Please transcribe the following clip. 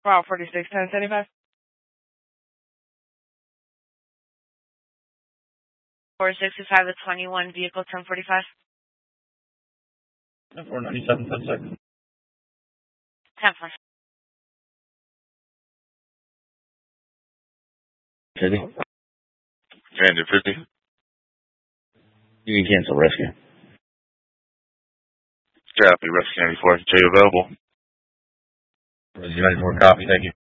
Route 46, 1075. 465 to 21, vehicle 1045. 497, 10 10 50. Commander 50. You can cancel rescue. Copy, rescue 94. J available. United 4 copy, thank you.